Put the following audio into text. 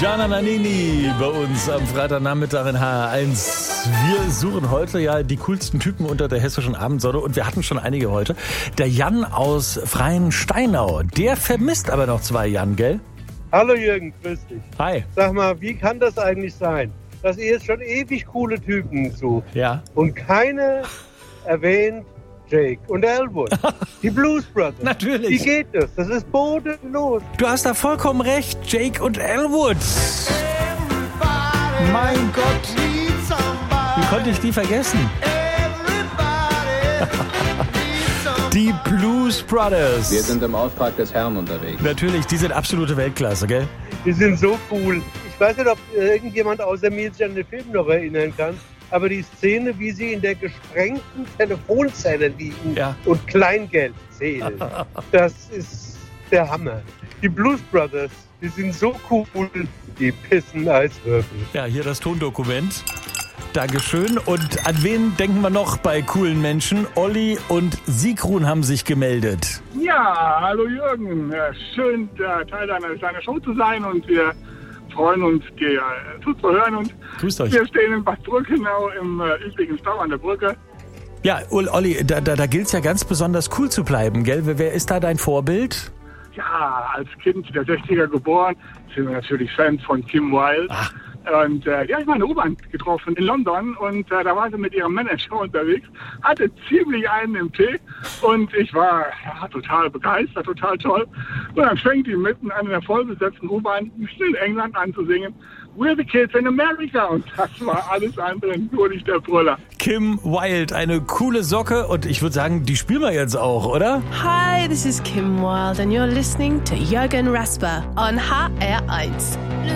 Gianna Nannini bei uns am Freitagnachmittag in HR1. Wir suchen heute ja die coolsten Typen unter der hessischen Abendsonne und wir hatten schon einige heute. Der Jan aus Freiensteinau, der vermisst aber noch 2 Jan, gell? Hallo Jürgen, grüß dich. Hi. Sag mal, wie kann das eigentlich sein, dass ihr jetzt schon ewig coole Typen sucht Ja. und keine erwähnt Jake und Elwood, die Blues Brothers? Natürlich. Wie geht das? Das ist bodenlos. Du hast da vollkommen recht, Jake und Elwood. Mein Gott. Wie konnte ich die vergessen? Die Blues Brothers. Wir sind im Auftrag des Herrn unterwegs. Natürlich, die sind absolute Weltklasse, gell? Die sind so cool. Ich weiß nicht, ob irgendjemand außer mir sich an den Film noch erinnern kann, aber die Szene, wie sie in der gesprengten Telefonzelle liegen und Kleingeld zählen, das ist der Hammer. Die Blues Brothers, die sind so cool, die pissen als Würfel. Ja, hier das Tondokument. Dankeschön. Und an wen denken wir noch bei coolen Menschen? Olli und Sigrun haben sich gemeldet. Ja, hallo Jürgen. Schön, Teil deiner Show zu sein und wir freuen uns, dir zuzuhören. Und grüßt euch. Wir stehen in Bad Brückenau im üblichen Stau an der Brücke. Ja, Olli, da gilt es ja ganz besonders cool zu bleiben, gell? Wer ist da dein Vorbild? Ja, als Kind der 60er geboren, sind wir natürlich Fans von Kim Wilde. Ach. Und die habe ich mal in der U-Bahn getroffen in London und da war sie mit ihrem Manager unterwegs, hatte ziemlich einen im Tee und ich war total begeistert, total toll. Und dann fängt die mitten an der vollbesetzten U-Bahn in England an zu singen, "We're the kids in America", und das war alles andere, nur nicht der Brüller. Kim Wilde, eine coole Socke und ich würde sagen, die spielen wir jetzt auch, oder? Hi, this is Kim Wilde and you're listening to Jürgen Rasper on HR1.